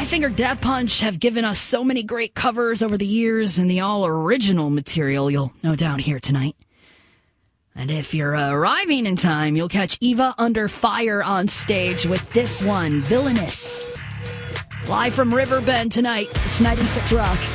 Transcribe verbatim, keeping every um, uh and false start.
Five Finger Death Punch have given us so many great covers over the years, and the all-original material you'll no doubt hear tonight. And if you're uh, arriving in time, you'll catch Eva Under Fire on stage with this one, Villainous. Live from Riverbend tonight, it's ninety-six Rock.